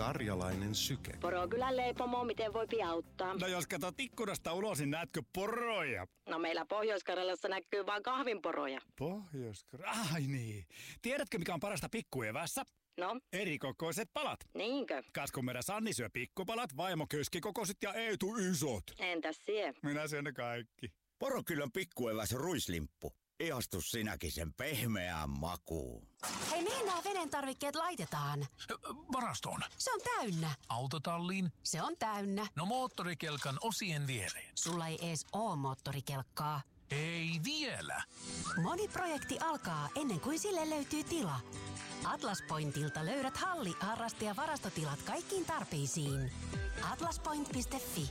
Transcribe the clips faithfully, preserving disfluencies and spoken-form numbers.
Karjalainen syke. Porokylän leipomo, miten voi auttaa? No jos katsot ikkunasta ulos, niin näetkö poroja? No meillä Pohjois-Karjalassa näkyy vaan kahvinporoja. Pohjois-Karjalassa? Ai niin. Tiedätkö mikä on parasta pikkuevässä? No? Erikokoiset palat. Niinkö? Kas kun meidän Sanni syö pikkupalat, vaimo keskikokoiset ja Eetu isot. Entäs sie? Minä syön ne kaikki. Porokylän pikkueväs ruislimppu. Ihastu sinäkin sen pehmeään makuun. Hei, mihin nämä veden tarvikkeet laitetaan? Varastoon. Se on täynnä. Autotalliin. Se on täynnä. No moottorikelkan osien viereen. Sulla ei ees oo moottorikelkkaa. Ei vielä. Moni projekti alkaa ennen kuin sille löytyy tila. Atlas Pointilta löydät halli-, harraste- ja varastotilat kaikkiin tarpeisiin. atlaspoint piste fi.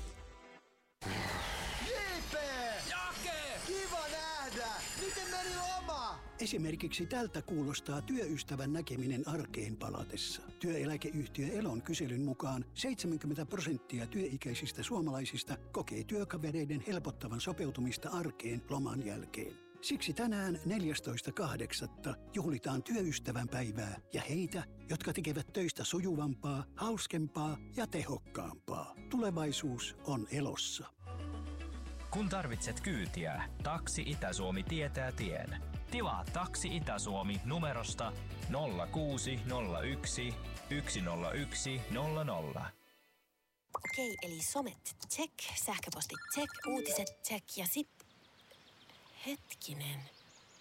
J P! Jake! Kiva nähdä! Miten meni loma? Esimerkiksi tältä kuulostaa työystävän näkeminen arkeen palatessa. Työeläkeyhtiö Elon kyselyn mukaan seitsemänkymmentä prosenttia työikäisistä suomalaisista kokee työkavereiden helpottavan sopeutumista arkeen loman jälkeen. Siksi tänään neljästoista kahdeksatta juhlitaan työystävän päivää ja heitä, jotka tekevät töistä sujuvampaa, hauskempaa ja tehokkaampaa. Tulevaisuus on Elossa. Kun tarvitset kyytiä, Taksi Itä-Suomi tietää tien. Tilaa Taksi Itä-Suomi numerosta nolla kuusi nolla yksi yksi nolla yksi nolla nolla. Okei, eli somet check, sähköpostit check, uutiset check ja sit... Hetkinen.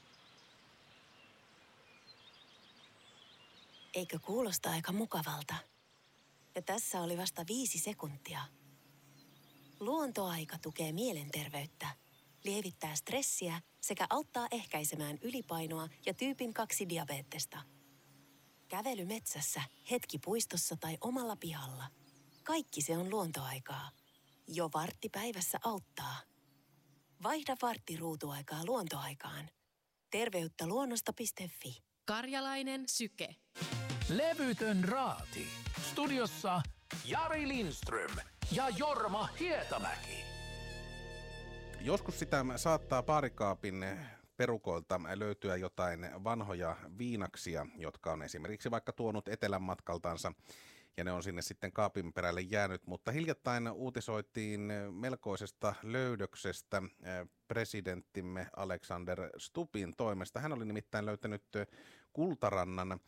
Eikö kuulosta aika mukavalta? Ja tässä oli vasta viisi sekuntia. Luontoaika tukee mielenterveyttä, lievittää stressiä sekä auttaa ehkäisemään ylipainoa ja tyypin kaksi diabeettesta. Kävely metsässä, hetki puistossa tai omalla pihalla. Kaikki se on luontoaikaa. Jo vartti päivässä auttaa. Vaihda vartti ruutuaikaa luontoaikaan. Terveyttä luonnosta piste fi. Karjalainen syke. Levytön raati. Studiossa Jari Lindström ja Jorma Hietamäki. Joskus sitä saattaa baarikaapin perukoilta löytyä jotain vanhoja viinaksia, jotka on esimerkiksi vaikka tuonut etelän matkaltansa, ja ne on sinne sitten kaapin perälle jäänyt, mutta hiljattain uutisoitiin melkoisesta löydöksestä presidenttimme Alexander Stubbin toimesta. Hän oli nimittäin löytänyt Kultarannan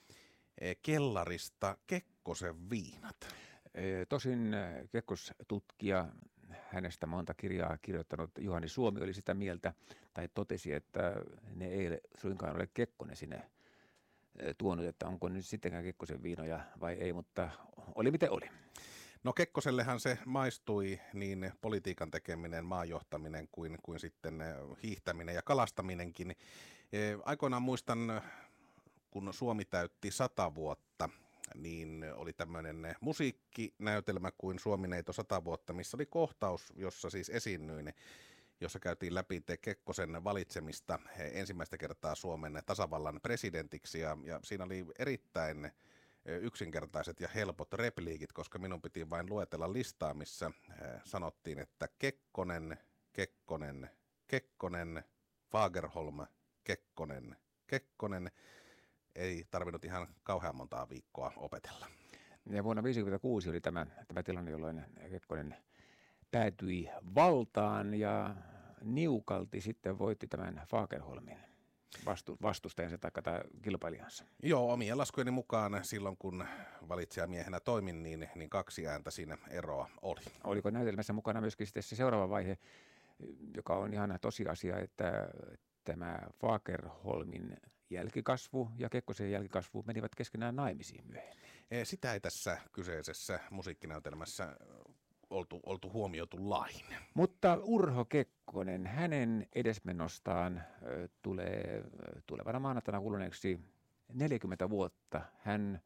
kellarista Kekkosen viinat. Tosin Kekkos-tutkija, hänestä monta kirjaa kirjoittanut Juhani Suomi oli sitä mieltä, tai totesi, että ne ei suinkaan ole Kekkonen sinne tuonut, että onko nyt sittenkään Kekkosen viinoja vai ei, mutta oli miten oli. No Kekkosellehan se maistui niin politiikan tekeminen, maanjohtaminen kuin, kuin sitten hiihtäminen ja kalastaminenkin. Aikoinaan muistan, kun Suomi täytti sata vuotta, niin oli tämmöinen musiikkinäytelmä kuin Suomineito sata vuotta, missä oli kohtaus, jossa siis esiinnyin, jossa käytiin läpi te Kekkosen valitsemista ensimmäistä kertaa Suomen tasavallan presidentiksi. Ja, ja siinä oli erittäin yksinkertaiset ja helpot repliikit, koska minun piti vain luetella listaa, missä sanottiin, että Kekkonen, Kekkonen, Kekkonen, Fagerholm, Kekkonen, Kekkonen. Ei tarvinnut ihan kauhean montaa viikkoa opetella. Ja vuonna tuhatyhdeksänsataaviisikymmentäkuusi oli tämä, tämä tilanne, jolloin Kekkonen päätyi valtaan ja niukalti sitten voitti tämän Fagerholmin vastu, vastustajansa tai kilpailijansa. Joo, omien laskujeni mukaan silloin, kun valitsijamiehenä toimin, niin, niin kaksi ääntä siinä eroa oli. Oliko näytelmässä mukana myöskin sitten se seuraava vaihe, joka on ihan tosiasia, että tämä Fagerholmin jälkikasvu ja Kekkosen jälkikasvu menivät keskenään naimisiin myöhemmin? Sitä ei tässä kyseisessä musiikkinäytelmässä oltu, oltu huomioitu lain. Mutta Urho Kekkonen, hänen edesmennostaan tulee tulevana maanantaina kuluneeksi neljäkymmentä vuotta. Hän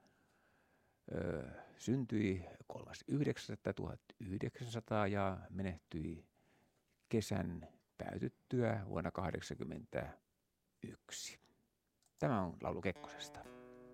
ö, syntyi kolmas yhdeksättä tuhatyhdeksänsataa ja menehtyi kesän päätyttyä vuonna kahdeksankymmentäyksi. Tämä on laulu Kekkosesta.